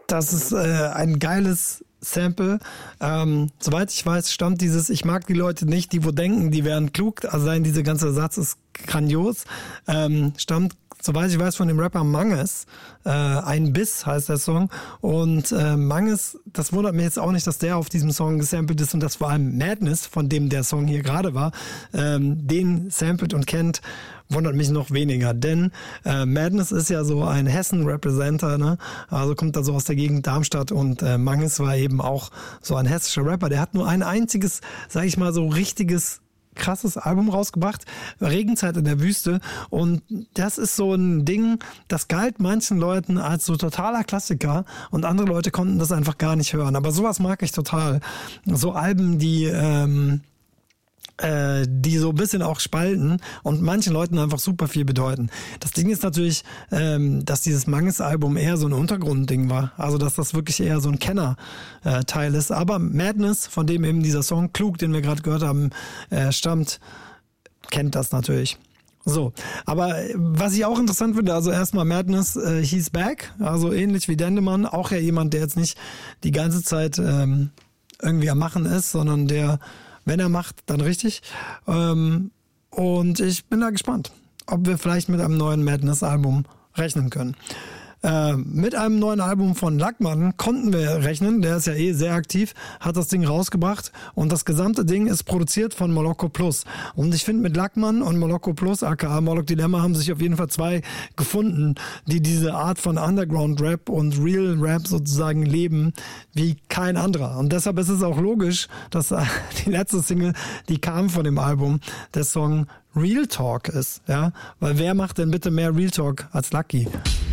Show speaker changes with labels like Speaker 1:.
Speaker 1: Das ist ein geiles Sample. Soweit ich weiß, stammt dieses "Ich mag die Leute nicht, die wo denken, die wären klug", also dieser ganze Satz ist grandios, stammt, soweit ich weiß, von dem Rapper Manges. Ein Biss heißt der Song. Und Manges, das wundert mich jetzt auch nicht, dass der auf diesem Song gesampelt ist und dass vor allem Madness, von dem der Song hier gerade war, den samplet und kennt, wundert mich noch weniger. Denn Madness ist ja so ein Hessen-Representer, ne? Also kommt da so aus der Gegend Darmstadt und Manges war eben auch so ein hessischer Rapper. Der hat nur ein einziges, sag ich mal, so richtiges krasses Album rausgebracht, Regenzeit in der Wüste, und das ist so ein Ding, das galt manchen Leuten als so totaler Klassiker und andere Leute konnten das einfach gar nicht hören, aber sowas mag ich total. So Alben, die so ein bisschen auch spalten und manchen Leuten einfach super viel bedeuten. Das Ding ist natürlich, dass dieses Manges-Album eher so ein Untergrundding war. Also, dass das wirklich eher so ein Kenner-Teil ist. Aber Madness, von dem eben dieser Song Klug, den wir gerade gehört haben, stammt, kennt das natürlich. So, aber was ich auch interessant finde, also erstmal Madness, he's back, also ähnlich wie Dendemann, auch ja jemand, der jetzt nicht die ganze Zeit irgendwie am Machen ist, sondern der, wenn er macht, dann richtig. Und ich bin da gespannt, ob wir vielleicht mit einem neuen Madness-Album rechnen können. Mit einem neuen Album von Lackmann konnten wir rechnen, der ist ja sehr aktiv, hat das Ding rausgebracht und das gesamte Ding ist produziert von Moloko Plus. Und ich finde, mit Lackmann und Moloko Plus, aka Moloch Dilemma, haben sich auf jeden Fall zwei gefunden, die diese Art von Underground-Rap und Real-Rap sozusagen leben wie kein anderer. Und deshalb ist es auch logisch, dass die letzte Single, die kam von dem Album, der Song Real Talk ist, ja, weil wer macht denn bitte mehr Real Talk als Lucky?